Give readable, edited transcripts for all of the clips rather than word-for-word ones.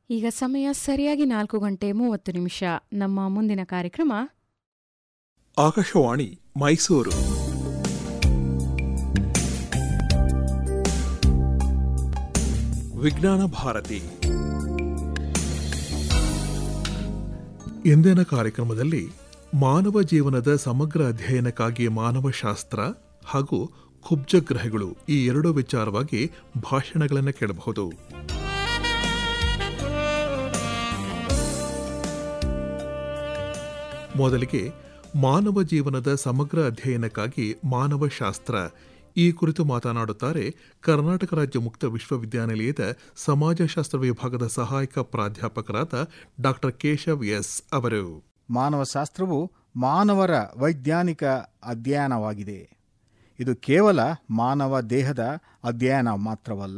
ಈಗ ಸಮಯ ಸರಿಯಾಗಿ 4:30 ನಮ್ಮ ಮುಂದಿನ ಕಾರ್ಯಕ್ರಮ ಆಕಾಶವಾಣಿ ಮೈಸೂರು. ವಿಜ್ಞಾನ ಭಾರತಿ. ಇಂದಿನ ಕಾರ್ಯಕ್ರಮದಲ್ಲಿ ಮಾನವ ಜೀವನದ ಸಮಗ್ರ ಅಧ್ಯಯನಕ್ಕಾಗಿ ಮಾನವಶಾಸ್ತ್ರ ಹಾಗೂ ಕುಬ್ಜಗ್ರಹಗಳು ಈ ಎರಡು ವಿಚಾರವಾಗಿ ಭಾಷಣಗಳನ್ನು ಕೇಳಬಹುದು. ಮೊದಲಿಗೆ ಮಾನವ ಜೀವನದ ಸಮಗ್ರ ಅಧ್ಯಯನಕ್ಕಾಗಿ ಮಾನವಶಾಸ್ತ್ರ ಈ ಕುರಿತು ಮಾತನಾಡುತ್ತಾರೆ ಕರ್ನಾಟಕ ರಾಜ್ಯ ಮುಕ್ತ ವಿಶ್ವವಿದ್ಯಾನಿಲಯದ ಸಮಾಜಶಾಸ್ತ್ರ ವಿಭಾಗದ ಸಹಾಯಕ ಪ್ರಾಧ್ಯಾಪಕರಾದ ಡಾ ಕೇಶವ್ ಎಸ್ ಅವರು. ಮಾನವಶಾಸ್ತ್ರವು ಮಾನವರ ವೈಜ್ಞಾನಿಕ ಅಧ್ಯಯನವಾಗಿದೆ. ಇದು ಕೇವಲ ಮಾನವ ದೇಹದ ಅಧ್ಯಯನ ಮಾತ್ರವಲ್ಲ,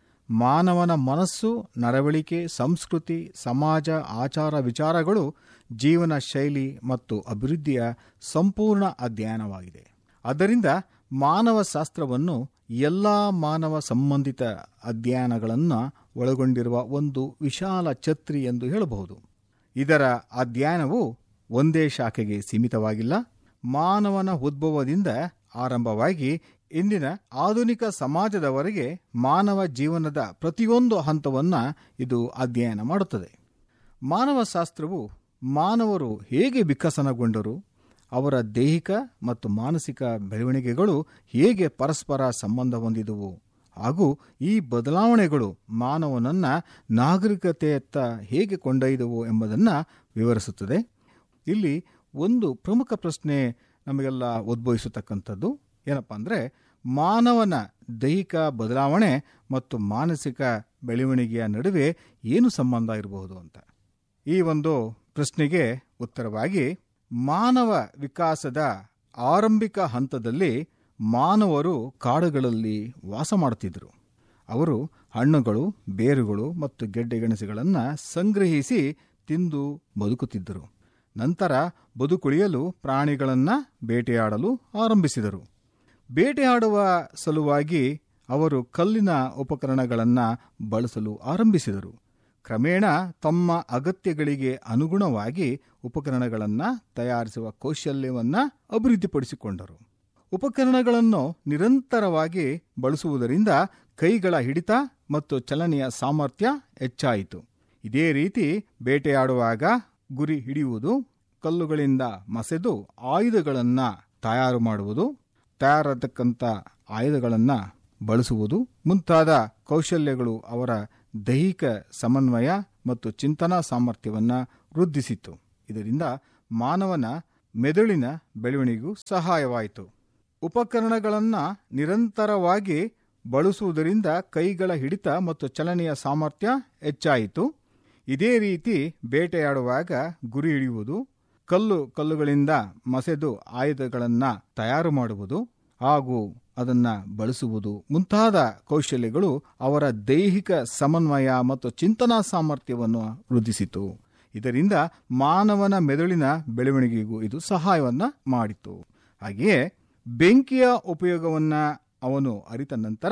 ಮಾನವನ ಮನಸ್ಸು, ನಡವಳಿಕೆ, ಸಂಸ್ಕೃತಿ, ಸಮಾಜ, ಆಚಾರ ವಿಚಾರಗಳು, ಜೀವನ ಶೈಲಿ ಮತ್ತು ಅಭಿವೃದ್ಧಿಯ ಸಂಪೂರ್ಣ ಅಧ್ಯಯನವಾಗಿದೆ. ಆದ್ದರಿಂದ ಮಾನವಶಾಸ್ತ್ರವನ್ನು ಎಲ್ಲ ಮಾನವ ಸಂಬಂಧಿತ ಅಧ್ಯಯನಗಳನ್ನು ಒಳಗೊಂಡಿರುವ ಒಂದು ವಿಶಾಲ ಛತ್ರಿ ಎಂದು ಹೇಳಬಹುದು. ಇದರ ಅಧ್ಯಯನವು ಒಂದೇ ಶಾಖೆಗೆ ಸೀಮಿತವಾಗಿಲ್ಲ. ಮಾನವನ ಉದ್ಭವದಿಂದ ಆರಂಭವಾಗಿ ಇಂದಿನ ಆಧುನಿಕ ಸಮಾಜದವರೆಗೆ ಮಾನವ ಜೀವನದ ಪ್ರತಿಯೊಂದು ಹಂತವನ್ನು ಇದು ಅಧ್ಯಯನ ಮಾಡುತ್ತದೆ. ಮಾನವಶಾಸ್ತ್ರವು ಮಾನವರು ಹೇಗೆ ವಿಕಸನಗೊಂಡರು, ಅವರ ದೈಹಿಕ ಮತ್ತು ಮಾನಸಿಕ ಬೆಳವಣಿಗೆಗಳು ಹೇಗೆ ಪರಸ್ಪರ ಸಂಬಂಧ ಹೊಂದಿದವು ಹಾಗೂ ಈ ಬದಲಾವಣೆಗಳು ಮಾನವನನ್ನು ನಾಗರಿಕತೆಯತ್ತ ಹೇಗೆ ಕೊಂಡೊಯ್ದವು ಎಂಬುದನ್ನು ವಿವರಿಸುತ್ತದೆ. ಇಲ್ಲಿ ಒಂದು ಪ್ರಮುಖ ಪ್ರಶ್ನೆ ನಮಗೆಲ್ಲ ಉದ್ಭವಿಸತಕ್ಕಂಥದ್ದು ಏನಪ್ಪ ಅಂದರೆ, ಮಾನವನ ದೈಹಿಕ ಬದಲಾವಣೆ ಮತ್ತು ಮಾನಸಿಕ ಬೆಳವಣಿಗೆಯ ನಡುವೆ ಏನು ಸಂಬಂಧ ಇರಬಹುದು ಅಂತ. ಈ ಒಂದು ಪ್ರಶ್ನೆಗೆ ಉತ್ತರವಾಗಿ, ಮಾನವ ವಿಕಾಸದ ಆರಂಭಿಕ ಹಂತದಲ್ಲಿ ಮಾನವರು ಕಾಡುಗಳಲ್ಲಿ ವಾಸ ಮಾಡುತ್ತಿದ್ದರು. ಅವರು ಹಣ್ಣುಗಳು, ಬೇರುಗಳು ಮತ್ತು ಗೆಡ್ಡೆಗೆಣಸುಗಳನ್ನು ಸಂಗ್ರಹಿಸಿ ತಿಂದು ಬದುಕುತ್ತಿದ್ದರು. ನಂತರ ಬದುಕುಳಿಯಲು ಪ್ರಾಣಿಗಳನ್ನು ಬೇಟೆಯಾಡಲು ಆರಂಭಿಸಿದರು. ಬೇಟೆಯಾಡುವ ಸಲುವಾಗಿ ಅವರು ಕಲ್ಲಿನ ಉಪಕರಣಗಳನ್ನು ಬಳಸಲು ಆರಂಭಿಸಿದರು. ಕ್ರಮೇಣ ತಮ್ಮ ಅಗತ್ಯಗಳಿಗೆ ಅನುಗುಣವಾಗಿ ಉಪಕರಣಗಳನ್ನು ತಯಾರಿಸುವ ಕೌಶಲ್ಯವನ್ನು ಅಭಿವೃದ್ಧಿಪಡಿಸಿಕೊಂಡರು. ಉಪಕರಣಗಳನ್ನು ನಿರಂತರವಾಗಿ ಬಳಸುವುದರಿಂದ ಕೈಗಳ ಹಿಡಿತ ಮತ್ತು ಚಲನೆಯ ಸಾಮರ್ಥ್ಯ ಹೆಚ್ಚಾಯಿತು. ಇದೇ ರೀತಿ ಬೇಟೆಯಾಡುವಾಗ ಗುರಿ ಹಿಡಿಯುವುದು, ಕಲ್ಲುಗಳಿಂದ ಮಸೆದು ಆಯುಧಗಳನ್ನು ತಯಾರು ಮಾಡುವುದು, ತಯಾರಾದಕ್ಕಂಥ ಆಯುಧಗಳನ್ನು ಬಳಸುವುದು ಮುಂತಾದ ಕೌಶಲ್ಯಗಳು ಅವರ ದೈಹಿಕ ಸಮನ್ವಯ ಮತ್ತು ಚಿಂತನಾ ಸಾಮರ್ಥ್ಯವನ್ನು ವೃದ್ಧಿಸಿತು. ಇದರಿಂದ ಮಾನವನ ಮೆದುಳಿನ ಬೆಳವಣಿಗೆಗೂ ಸಹಾಯವಾಯಿತು. ಉಪಕರಣಗಳನ್ನು ನಿರಂತರವಾಗಿ ಬಳಸುವುದರಿಂದ ಕೈಗಳ ಹಿಡಿತ ಮತ್ತು ಚಲನೆಯ ಸಾಮರ್ಥ್ಯ ಹೆಚ್ಚಾಯಿತು. ಇದೇ ರೀತಿ ಬೇಟೆಯಾಡುವಾಗ ಗುರಿ ಹಿಡಿಯುವುದು, ಕಲ್ಲುಗಳಿಂದ ಮಸೆದು ಆಯುಧಗಳನ್ನು ತಯಾರು ಮಾಡುವುದು ಹಾಗೂ ಅದನ್ನು ಬಳಸುವುದು ಮುಂತಾದ ಕೌಶಲ್ಯಗಳು ಅವರ ದೈಹಿಕ ಸಮನ್ವಯ ಮತ್ತು ಚಿಂತನಾ ಸಾಮರ್ಥ್ಯವನ್ನು ವೃದ್ಧಿಸಿತು. ಇದರಿಂದ ಮಾನವನ ಮೆದುಳಿನ ಬೆಳವಣಿಗೆಗೂ ಇದು ಸಹಾಯವನ್ನು ಮಾಡಿತು. ಹಾಗೆಯೇ ಬೆಂಕಿಯ ಉಪಯೋಗವನ್ನು ಅವನು ಅರಿತ ನಂತರ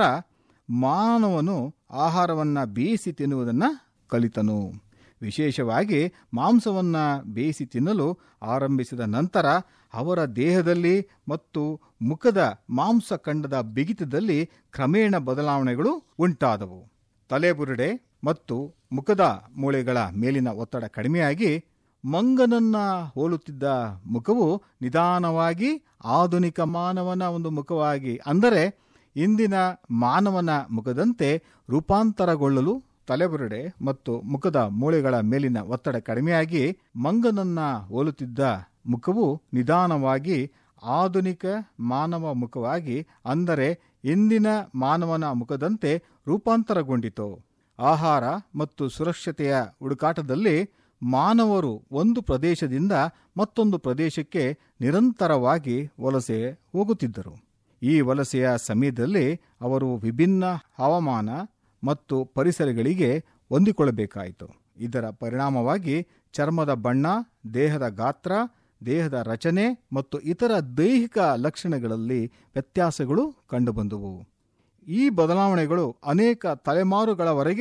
ಮಾನವನು ಆಹಾರವನ್ನು ಬೇಯಿಸಿ ತಿನ್ನುವುದನ್ನು ಕಲಿತನು. ವಿಶೇಷವಾಗಿ ಮಾಂಸವನ್ನು ಬೇಯಿಸಿ ತಿನ್ನಲು ಆರಂಭಿಸಿದ ನಂತರ ಅವರ ದೇಹದಲ್ಲಿ ಮತ್ತು ಮುಖದ ಮಾಂಸಖಂಡದ ಬಿಗಿತದಲ್ಲಿ ಕ್ರಮೇಣ ಬದಲಾವಣೆಗಳು ಉಂಟಾದವು. ತಲೆಬುರುಡೆ ಮತ್ತು ಮುಖದ ಮೂಳೆಗಳ ಮೇಲಿನ ಒತ್ತಡ ಕಡಿಮೆಯಾಗಿ ಮಂಗನನ್ನ ಹೋಲುತ್ತಿದ್ದ ಮುಖವು ನಿಧಾನವಾಗಿ ಆಧುನಿಕ ಮಾನವನ ಒಂದು ಮುಖವಾಗಿ, ಅಂದರೆ ಇಂದಿನ ಮಾನವನ ಮುಖದಂತೆ ರೂಪಾಂತರಗೊಳ್ಳಲು ತಲೆಬುರುಡೆ ಮತ್ತು ಮುಖದ ಮೂಳೆಗಳ ಮೇಲಿನ ಒತ್ತಡ ಕಡಿಮೆಯಾಗಿ ಮಂಗನನ್ನ ಹೋಲುತ್ತಿದ್ದ ಮುಖವು ನಿಧಾನವಾಗಿ ಆಧುನಿಕ ಮಾನವ ಮುಖವಾಗಿ, ಅಂದರೆ ಇಂದಿನ ಮಾನವನ ಮುಖದಂತೆ ರೂಪಾಂತರಗೊಂಡಿತು. ಆಹಾರ ಮತ್ತು ಸುರಕ್ಷತೆಯ ಹುಡುಕಾಟದಲ್ಲಿ ಮಾನವರು ಒಂದು ಪ್ರದೇಶದಿಂದ ಮತ್ತೊಂದು ಪ್ರದೇಶಕ್ಕೆ ನಿರಂತರವಾಗಿ ವಲಸೆ ಹೋಗುತ್ತಿದ್ದರು. ಈ ವಲಸೆಯ ಸಮಯದಲ್ಲಿ ಅವರು ವಿಭಿನ್ನ ಹವಾಮಾನ ಮತ್ತು ಪರಿಸರಗಳಿಗೆ ಹೊಂದಿಕೊಳ್ಳಬೇಕಾಯಿತು. ಇದರ ಪರಿಣಾಮವಾಗಿ ಚರ್ಮದ ಬಣ್ಣ, ದೇಹದ ಗಾತ್ರ, ದೇಹದ ರಚನೆ ಮತ್ತು ಇತರ ದೈಹಿಕ ಲಕ್ಷಣಗಳಲ್ಲಿ ವ್ಯತ್ಯಾಸಗಳು ಕಂಡುಬಂದವು. ಈ ಬದಲಾವಣೆಗಳು ಅನೇಕ ತಲೆಮಾರುಗಳವರೆಗೆ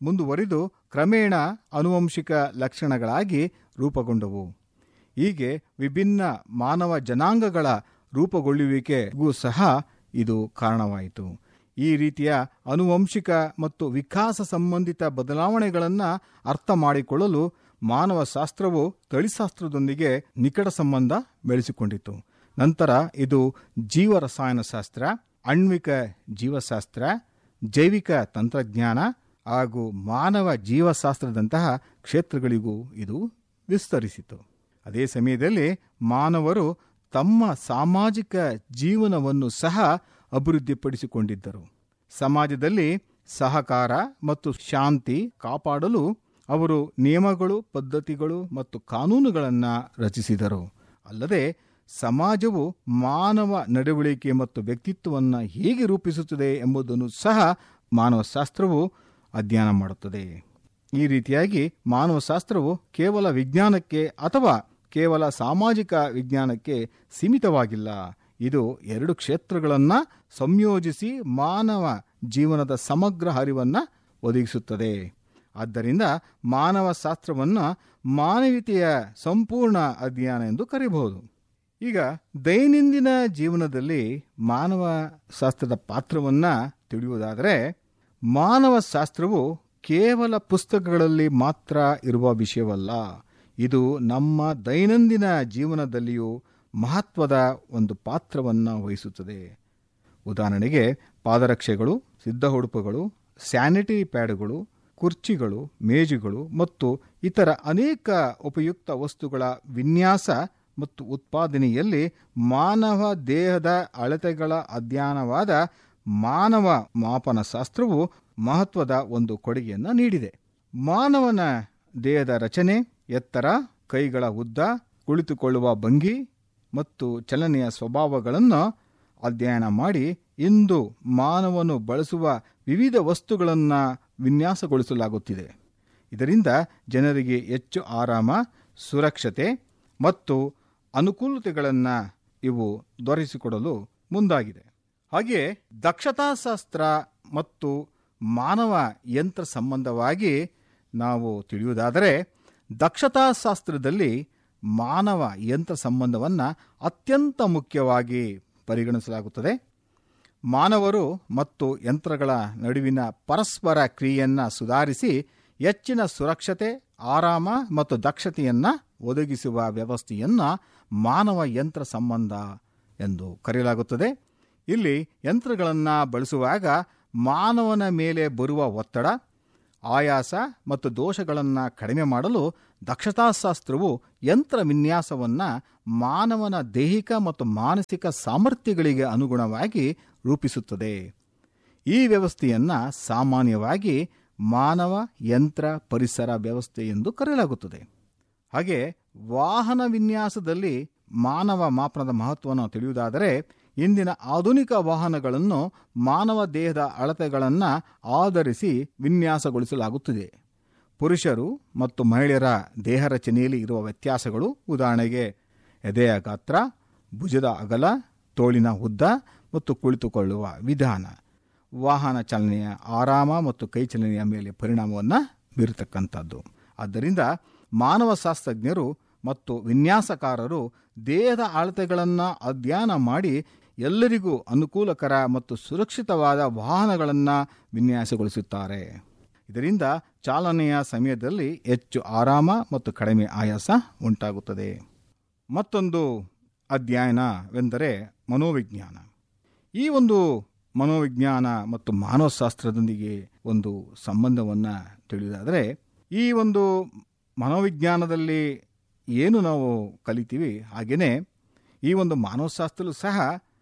ಮುಂದುವರಿದು ಕ್ರಮೇಣ ಆನುವಂಶಿಕ ಲಕ್ಷಣಗಳಾಗಿ ರೂಪುಗೊಂಡವು. ಹೀಗೆ ವಿಭಿನ್ನ ಮಾನವ ಜನಾಂಗಗಳ ರೂಪುಗೊಳ್ಳುವಿಕೆಗೂ ಸಹ ಇದು ಕಾರಣವಾಯಿತು. ಈ ರೀತಿಯ ಆನುವಂಶಿಕ ಮತ್ತು ವಿಕಾಸ ಸಂಬಂಧಿತ ಬದಲಾವಣೆಗಳನ್ನು ಅರ್ಥ ಮಾಡಿಕೊಳ್ಳಲು ಮಾನವ ಶಾಸ್ತ್ರವು ತಳಿಶಾಸ್ತ್ರದೊಂದಿಗೆ ನಿಕಟ ಸಂಬಂಧ ಬೆಳೆಸಿಕೊಂಡಿತು. ನಂತರ ಇದು ಜೀವರಸಾಯನಶಾಸ್ತ್ರ, ಆಣ್ವಿಕ ಜೀವಶಾಸ್ತ್ರ, ಜೈವಿಕ ತಂತ್ರಜ್ಞಾನ ಹಾಗೂ ಮಾನವ ಜೀವಶಾಸ್ತ್ರದಂತಹ ಕ್ಷೇತ್ರಗಳಿಗೂ ಇದು ವಿಸ್ತರಿಸಿತು. ಅದೇ ಸಮಯದಲ್ಲಿ ಮಾನವರು ತಮ್ಮ ಸಾಮಾಜಿಕ ಜೀವನವನ್ನು ಸಹ ಅಭಿವೃದ್ಧಿಪಡಿಸಿಕೊಂಡಿದ್ದರು. ಸಮಾಜದಲ್ಲಿ ಸಹಕಾರ ಮತ್ತು ಶಾಂತಿ ಕಾಪಾಡಲು ಅವರು ನಿಯಮಗಳು, ಪದ್ಧತಿಗಳು ಮತ್ತು ಕಾನೂನುಗಳನ್ನು ರಚಿಸಿದರು. ಅಲ್ಲದೆ ಸಮಾಜವು ಮಾನವ ನಡವಳಿಕೆ ಮತ್ತು ವ್ಯಕ್ತಿತ್ವವನ್ನು ಹೇಗೆ ರೂಪಿಸುತ್ತದೆ ಎಂಬುದನ್ನು ಸಹ ಮಾನವಶಾಸ್ತ್ರವು ಅಧ್ಯಯನ ಮಾಡುತ್ತದೆ. ಈ ರೀತಿಯಾಗಿ ಮಾನವಶಾಸ್ತ್ರವು ಕೇವಲ ವಿಜ್ಞಾನಕ್ಕೆ ಅಥವಾ ಕೇವಲ ಸಾಮಾಜಿಕ ವಿಜ್ಞಾನಕ್ಕೆ ಸೀಮಿತವಾಗಿಲ್ಲ. ಇದು ಎರಡು ಕ್ಷೇತ್ರಗಳನ್ನು ಸಂಯೋಜಿಸಿ ಮಾನವ ಜೀವನದ ಸಮಗ್ರ ಅರಿವನ್ನು ಒದಗಿಸುತ್ತದೆ. ಆದ್ದರಿಂದ ಮಾನವ ಶಾಸ್ತ್ರವನ್ನು ಮಾನವೀಯತೆಯ ಸಂಪೂರ್ಣ ಅಧ್ಯಯನ ಎಂದು ಕರೆಯಬಹುದು. ಈಗ ದೈನಂದಿನ ಜೀವನದಲ್ಲಿ ಮಾನವ ಶಾಸ್ತ್ರದ ಪಾತ್ರವನ್ನು ತಿಳಿಯುವುದಾದರೆ, ಮಾನವ ಶಾಸ್ತ್ರವು ಕೇವಲ ಪುಸ್ತಕಗಳಲ್ಲಿ ಮಾತ್ರ ಇರುವ ವಿಷಯವಲ್ಲ. ಇದು ನಮ್ಮ ದೈನಂದಿನ ಜೀವನದಲ್ಲಿಯೂ ಮಹತ್ವದ ಒಂದು ಪಾತ್ರವನ್ನು ವಹಿಸುತ್ತದೆ. ಉದಾಹರಣೆಗೆ ಪಾದರಕ್ಷೆಗಳು, ಸಿದ್ಧ ಉಡುಪುಗಳು, ಸ್ಯಾನಿಟರಿ ಪ್ಯಾಡ್ಗಳು, ಕುರ್ಚಿಗಳು, ಮೇಜುಗಳು ಮತ್ತು ಇತರ ಅನೇಕ ಉಪಯುಕ್ತ ವಸ್ತುಗಳ ವಿನ್ಯಾಸ ಮತ್ತು ಉತ್ಪಾದನೆಯಲ್ಲಿ ಮಾನವ ದೇಹದ ಅಳತೆಗಳ ಅಧ್ಯಯನವಾದ ಮಾನವ ಮಾಪನ ಶಾಸ್ತ್ರವು ಮಹತ್ವದ ಒಂದು ಕೊಡುಗೆಯನ್ನು ನೀಡಿದೆ. ಮಾನವನ ದೇಹದ ರಚನೆ, ಎತ್ತರ, ಕೈಗಳ ಉದ್ದ, ಕುಳಿತುಕೊಳ್ಳುವ ಭಂಗಿ ಮತ್ತು ಚಲನೆಯ ಸ್ವಭಾವಗಳನ್ನು ಅಧ್ಯಯನ ಮಾಡಿ ಇಂದು ಮಾನವನು ಬಳಸುವ ವಿವಿಧ ವಸ್ತುಗಳನ್ನು ವಿನ್ಯಾಸಗೊಳಿಸಲಾಗುತ್ತಿದೆ. ಇದರಿಂದ ಜನರಿಗೆ ಹೆಚ್ಚು ಆರಾಮ, ಸುರಕ್ಷತೆ ಮತ್ತು ಅನುಕೂಲತೆಗಳನ್ನು ಇವು ದೊರಕಿಸಿಕೊಡಲು ಮುಂದಾಗಿದೆ. ಹಾಗೆಯೇ ದಕ್ಷತಾಶಾಸ್ತ್ರ ಮತ್ತು ಮಾನವ ಯಂತ್ರ ಸಂಬಂಧವಾಗಿ ನಾವು ತಿಳಿಯುವುದಾದರೆ, ದಕ್ಷತಾಶಾಸ್ತ್ರದಲ್ಲಿ ಮಾನವ ಯಂತ್ರ ಸಂಬಂಧವನ್ನು ಅತ್ಯಂತ ಮುಖ್ಯವಾಗಿ ಪರಿಗಣಿಸಲಾಗುತ್ತದೆ. ಮಾನವರು ಮತ್ತು ಯಂತ್ರಗಳ ನಡುವಿನ ಪರಸ್ಪರ ಕ್ರಿಯೆಯನ್ನು ಸುಧಾರಿಸಿ ಹೆಚ್ಚಿನ ಸುರಕ್ಷತೆ, ಆರಾಮ ಮತ್ತು ದಕ್ಷತೆಯನ್ನು ಒದಗಿಸುವ ವ್ಯವಸ್ಥೆಯನ್ನು ಮಾನವ ಯಂತ್ರ ಸಂಬಂಧ ಎಂದು ಕರೆಯಲಾಗುತ್ತದೆ. ಇಲ್ಲಿ ಯಂತ್ರಗಳನ್ನು ಬಳಸುವಾಗ ಮಾನವನ ಮೇಲೆ ಬರುವ ಒತ್ತಡ, ಆಯಾಸ ಮತ್ತು ದೋಷಗಳನ್ನು ಕಡಿಮೆ ಮಾಡಲು ದಕ್ಷತಾಶಾಸ್ತ್ರವು ಯಂತ್ರ ವಿನ್ಯಾಸವನ್ನು ಮಾನವನ ದೈಹಿಕ ಮತ್ತು ಮಾನಸಿಕ ಸಾಮರ್ಥ್ಯಗಳಿಗೆ ಅನುಗುಣವಾಗಿ ರೂಪಿಸುತ್ತದೆ. ಈ ವ್ಯವಸ್ಥೆಯನ್ನು ಸಾಮಾನ್ಯವಾಗಿ ಮಾನವ ಯಂತ್ರ ಪರಿಸರ ವ್ಯವಸ್ಥೆ ಎಂದು ಕರೆಯಲಾಗುತ್ತದೆ. ಹಾಗೆ ವಾಹನ ವಿನ್ಯಾಸದಲ್ಲಿ ಮಾನವ ಮಾಪನದ ಮಹತ್ವವನ್ನು ತಿಳಿಯುವುದಾದರೆ, ಇಂದಿನ ಆಧುನಿಕ ವಾಹನಗಳನ್ನು ಮಾನವ ದೇಹದ ಅಳತೆಗಳನ್ನು ಆಧರಿಸಿ ವಿನ್ಯಾಸಗೊಳಿಸಲಾಗುತ್ತಿದೆ. ಪುರುಷರು ಮತ್ತು ಮಹಿಳೆಯರ ದೇಹ ರಚನೆಯಲ್ಲಿ ಇರುವ ವ್ಯತ್ಯಾಸಗಳು, ಉದಾಹರಣೆಗೆ ಎದೆಯ ಗಾತ್ರ, ಭುಜದ ಅಗಲ, ತೋಳಿನ ಉದ್ದ ಮತ್ತು ಕುಳಿತುಕೊಳ್ಳುವ ವಿಧಾನ, ವಾಹನ ಚಲನೆಯ ಆರಾಮ ಮತ್ತು ಕೈ ಚಲನೆಯ ಮೇಲೆ ಪರಿಣಾಮವನ್ನು ಬೀರತಕ್ಕಂಥದ್ದು. ಆದ್ದರಿಂದ ಮಾನವ ಶಾಸ್ತ್ರಜ್ಞರು ಮತ್ತು ವಿನ್ಯಾಸಕಾರರು ದೇಹದ ಅಳತೆಗಳನ್ನು ಅಧ್ಯಯನ ಮಾಡಿ ಎಲ್ಲರಿಗೂ ಅನುಕೂಲಕರ ಮತ್ತು ಸುರಕ್ಷಿತವಾದ ವಾಹನಗಳನ್ನು ವಿನ್ಯಾಸಗೊಳಿಸುತ್ತಾರೆ. ಇದರಿಂದ ಚಾಲನೆಯ ಸಮಯದಲ್ಲಿ ಹೆಚ್ಚು ಆರಾಮ ಮತ್ತು ಕಡಿಮೆ ಆಯಾಸ ಉಂಟಾಗುತ್ತದೆ. ಮತ್ತೊಂದು ಅಧ್ಯಯನವೆಂದರೆ ಮನೋವಿಜ್ಞಾನ. ಈ ಒಂದು ಮನೋವಿಜ್ಞಾನ ಮತ್ತು ಮಾನವಶಾಸ್ತ್ರದೊಂದಿಗೆ ಒಂದು ಸಂಬಂಧವನ್ನು ತಿಳಿಯುವುದಾದರೆ, ಈ ಒಂದು ಮನೋವಿಜ್ಞಾನದಲ್ಲಿ ಏನು ನಾವು ಕಲಿತೀವಿ, ಹಾಗೆಯೇ ಈ ಒಂದು ಮಾನವಶಾಸ್ತ್ರದಲ್ಲೂ ಸಹ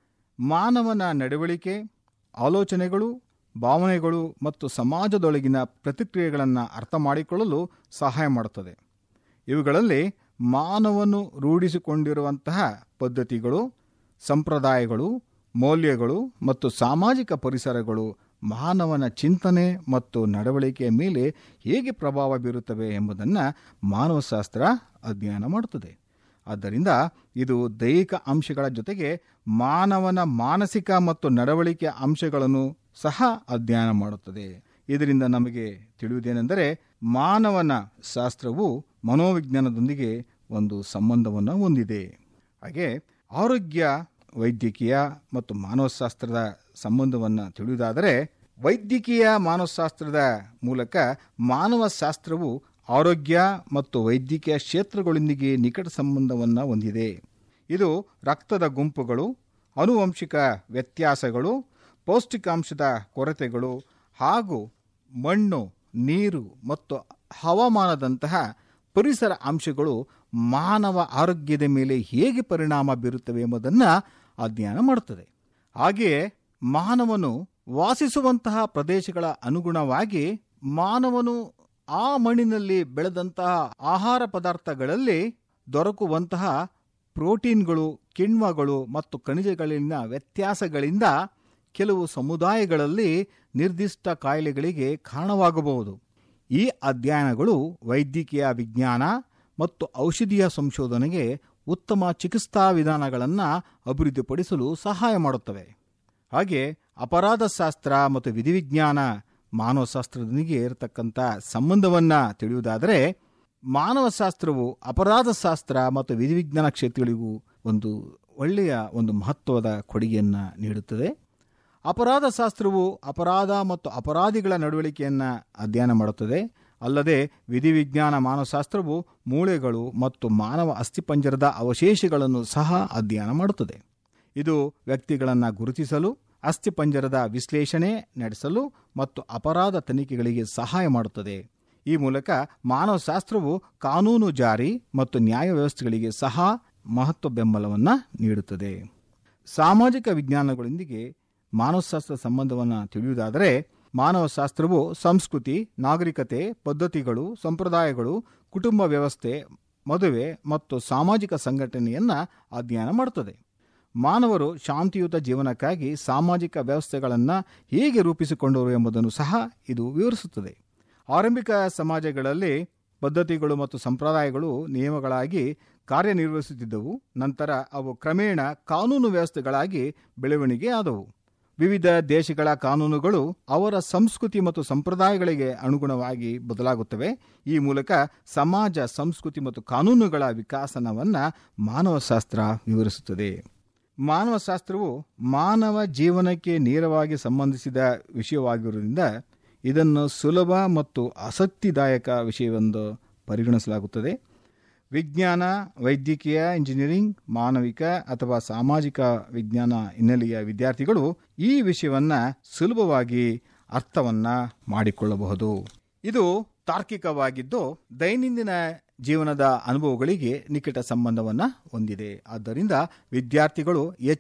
ಮಾನವನ ನಡವಳಿಕೆ, ಆಲೋಚನೆಗಳು, ಭಾವನೆಗಳು ಮತ್ತು ಸಮಾಜದೊಳಗಿನ ಪ್ರತಿಕ್ರಿಯೆಗಳನ್ನು ಅರ್ಥ ಮಾಡಿಕೊಳ್ಳಲು ಸಹಾಯ ಮಾಡುತ್ತದೆ. ಇವುಗಳಲ್ಲಿ ಮಾನವನು ರೂಢಿಸಿಕೊಂಡಿರುವಂತಹ ಪದ್ಧತಿಗಳು, ಸಂಪ್ರದಾಯಗಳು, ಮೌಲ್ಯಗಳು ಮತ್ತು ಸಾಮಾಜಿಕ ಪರಿಸರಗಳು ಮಾನವನ ಚಿಂತನೆ ಮತ್ತು ನಡವಳಿಕೆಯ ಮೇಲೆ ಹೇಗೆ ಪ್ರಭಾವ ಬೀರುತ್ತವೆ ಎಂಬುದನ್ನು ಮಾನವಶಾಸ್ತ್ರ ಅಧ್ಯಯನ ಮಾಡುತ್ತದೆ. ಆದ್ದರಿಂದ ಇದು ದೈಹಿಕ ಅಂಶಗಳ ಜೊತೆಗೆ ಮಾನವನ ಮಾನಸಿಕ ಮತ್ತು ನಡವಳಿಕೆಯ ಅಂಶಗಳನ್ನು ಸಹ ಅಧ್ಯಯನ ಮಾಡುತ್ತದೆ. ಇದರಿಂದ ನಮಗೆ ತಿಳಿಯುವುದೇನೆಂದರೆ ಮಾನವನ ಶಾಸ್ತ್ರವು ಮನೋವಿಜ್ಞಾನದೊಂದಿಗೆ ಒಂದು ಸಂಬಂಧವನ್ನು ಹೊಂದಿದೆ. ಹಾಗೆ ಆರೋಗ್ಯ ವೈದ್ಯಕೀಯ ಮತ್ತು ಮಾನವಶಾಸ್ತ್ರದ ಸಂಬಂಧವನ್ನು ತಿಳಿಯುವುದಾದರೆ ವೈದ್ಯಕೀಯ ಮಾನವಶಾಸ್ತ್ರದ ಮೂಲಕ ಮಾನವಶಾಸ್ತ್ರವು ಆರೋಗ್ಯ ಮತ್ತು ವೈದ್ಯಕೀಯ ಕ್ಷೇತ್ರಗಳೊಂದಿಗೆ ನಿಕಟ ಸಂಬಂಧವನ್ನು ಹೊಂದಿದೆ. ಇದು ರಕ್ತದ ಗುಂಪುಗಳು, ಆನುವಂಶಿಕ ವ್ಯತ್ಯಾಸಗಳು, ಪೌಷ್ಟಿಕಾಂಶದ ಕೊರತೆಗಳು ಹಾಗೂ ಮಣ್ಣು, ನೀರು ಮತ್ತು ಹವಾಮಾನದಂತಹ ಪರಿಸರ ಅಂಶಗಳು ಮಾನವ ಆರೋಗ್ಯದ ಮೇಲೆ ಹೇಗೆ ಪರಿಣಾಮ ಬೀರುತ್ತವೆ ಎಂಬುದನ್ನು ಅಧ್ಯಯನ ಮಾಡುತ್ತದೆ. ಹಾಗೆಯೇ ಮಾನವನು ವಾಸಿಸುವಂತಹ ಪ್ರದೇಶಗಳ ಅನುಗುಣವಾಗಿ ಮಾನವನು ಆ ಮಣ್ಣಿನಲ್ಲಿ ಬೆಳೆದಂತಹ ಆಹಾರ ಪದಾರ್ಥಗಳಲ್ಲಿ ದೊರಕುವಂತಹ ಪ್ರೋಟೀನ್ಗಳು, ಕಿಣ್ವಗಳು ಮತ್ತು ಖನಿಜಗಳಲ್ಲಿನ ವ್ಯತ್ಯಾಸಗಳಿಂದ ಕೆಲವು ಸಮುದಾಯಗಳಲ್ಲಿ ನಿರ್ದಿಷ್ಟ ಕಾಯಿಲೆಗಳಿಗೆ ಕಾರಣವಾಗಬಹುದು. ಈ ಅಧ್ಯಯನಗಳು ವೈದ್ಯಕೀಯ ವಿಜ್ಞಾನ ಮತ್ತು ಔಷಧೀಯ ಸಂಶೋಧನೆಗೆ ಉತ್ತಮ ಚಿಕಿತ್ಸಾ ವಿಧಾನಗಳನ್ನು ಅಭಿವೃದ್ಧಿಪಡಿಸಲು ಸಹಾಯ ಮಾಡುತ್ತವೆ. ಹಾಗೆ ಅಪರಾಧಶಾಸ್ತ್ರ ಮತ್ತು ವಿಧಿವಿಜ್ಞಾನ ಮಾನವಶಾಸ್ತ್ರದೊಂದಿಗೆ ಇರತಕ್ಕಂಥ ಸಂಬಂಧವನ್ನು ತಿಳಿಯುವುದಾದರೆ ಮಾನವಶಾಸ್ತ್ರವು ಅಪರಾಧಶಾಸ್ತ್ರ ಮತ್ತು ವಿಧಿವಿಜ್ಞಾನ ಕ್ಷೇತ್ರಗಳಿಗೂ ಒಳ್ಳೆಯ ಮಹತ್ವದ ಕೊಡುಗೆಯನ್ನು ನೀಡುತ್ತದೆ. ಅಪರಾಧಶಾಸ್ತ್ರವು ಅಪರಾಧ ಮತ್ತು ಅಪರಾಧಿಗಳ ನಡವಳಿಕೆಯನ್ನು ಅಧ್ಯಯನ ಮಾಡುತ್ತದೆ. ಅಲ್ಲದೆ ವಿಧಿವಿಜ್ಞಾನ ಮಾನವಶಾಸ್ತ್ರವು ಮೂಳೆಗಳು ಮತ್ತು ಮಾನವ ಅಸ್ಥಿಪಂಜರದ ಅವಶೇಷಗಳನ್ನು ಸಹ ಅಧ್ಯಯನ ಮಾಡುತ್ತದೆ. ಇದು ವ್ಯಕ್ತಿಗಳನ್ನು ಗುರುತಿಸಲು, ಅಸ್ಥಿಪಂಜರದ ವಿಶ್ಲೇಷಣೆ ನಡೆಸಲು ಮತ್ತು ಅಪರಾಧ ತನಿಖೆಗಳಿಗೆ ಸಹಾಯ ಮಾಡುತ್ತದೆ. ಈ ಮೂಲಕ ಮಾನವಶಾಸ್ತ್ರವು ಕಾನೂನು ಜಾರಿ ಮತ್ತು ನ್ಯಾಯ ವ್ಯವಸ್ಥೆಗಳಿಗೆ ಸಹ ಮಹತ್ವ ಬೆಂಬಲವನ್ನು ನೀಡುತ್ತದೆ. ಸಾಮಾಜಿಕ ವಿಜ್ಞಾನಗಳೊಂದಿಗೆ ಮಾನವಶಾಸ್ತ್ರ ಸಂಬಂಧವನ್ನು ತಿಳಿಯುವುದಾದರೆ ಮಾನವಶಾಸ್ತ್ರವು ಸಂಸ್ಕೃತಿ, ನಾಗರಿಕತೆ, ಪದ್ಧತಿಗಳು, ಸಂಪ್ರದಾಯಗಳು, ಕುಟುಂಬ ವ್ಯವಸ್ಥೆ, ಮದುವೆ ಮತ್ತು ಸಾಮಾಜಿಕ ಸಂಘಟನೆಯನ್ನು ಅಧ್ಯಯನ ಮಾಡುತ್ತದೆ. ಮಾನವರು ಶಾಂತಿಯುತ ಜೀವನಕ್ಕಾಗಿ ಸಾಮಾಜಿಕ ವ್ಯವಸ್ಥೆಗಳನ್ನು ಹೇಗೆ ರೂಪಿಸಿಕೊಂಡರು ಎಂಬುದನ್ನು ಸಹ ಇದು ವಿವರಿಸುತ್ತದೆ. ಆರಂಭಿಕ ಸಮಾಜಗಳಲ್ಲಿ ಪದ್ಧತಿಗಳು ಮತ್ತು ಸಂಪ್ರದಾಯಗಳು ನಿಯಮಗಳಾಗಿ ಕಾರ್ಯನಿರ್ವಹಿಸುತ್ತಿದ್ದವು. ನಂತರ ಅವು ಕ್ರಮೇಣ ಕಾನೂನು ವ್ಯವಸ್ಥೆಗಳಾಗಿ ಬೆಳವಣಿಗೆ ಆದವು. ವಿವಿಧ ದೇಶಗಳ ಕಾನೂನುಗಳು ಅವರ ಸಂಸ್ಕೃತಿ ಮತ್ತು ಸಂಪ್ರದಾಯಗಳಿಗೆ ಅನುಗುಣವಾಗಿ ಬದಲಾಗುತ್ತವೆ. ಈ ಮೂಲಕ ಸಮಾಜ, ಸಂಸ್ಕೃತಿ ಮತ್ತು ಕಾನೂನುಗಳ ವಿಕಾಸನವನ್ನು ಮಾನವಶಾಸ್ತ್ರ ವಿವರಿಸುತ್ತದೆ. ಮಾನವಶಾಸ್ತ್ರವು ಮಾನವ ಜೀವನಕ್ಕೆ ನೇರವಾಗಿ ಸಂಬಂಧಿಸಿದ ವಿಷಯವಾಗಿರುವುದರಿಂದ ಇದನ್ನು ಸುಲಭ ಮತ್ತು ಆಸಕ್ತಿದಾಯಕ ವಿಷಯವೆಂದು ಪರಿಗಣಿಸಲಾಗುತ್ತದೆ. ವಿಜ್ಞಾನ, ವೈದ್ಯಕೀಯ, ಇಂಜಿನಿಯರಿಂಗ್, ಮಾನವಿಕ ಅಥವಾ ಸಾಮಾಜಿಕ ವಿಜ್ಞಾನ ಹಿನ್ನೆಲೆಯ ವಿದ್ಯಾರ್ಥಿಗಳು ಈ ವಿಷಯವನ್ನು ಸುಲಭವಾಗಿ ಅರ್ಥವನ್ನು ಮಾಡಿಕೊಳ್ಳಬಹುದು. ಇದು ತಾರ್ಕಿಕವಾಗಿದ್ದು ದೈನಂದಿನ ಜೀವನದ ಅನುಭವಗಳಿಗೆ ನಿಕಟ ಸಂಬಂಧವನ್ನು ಹೊಂದಿದೆ. ಆದ್ದರಿಂದ ವಿದ್ಯಾರ್ಥಿಗಳು ಹೆಚ್ಚಿನ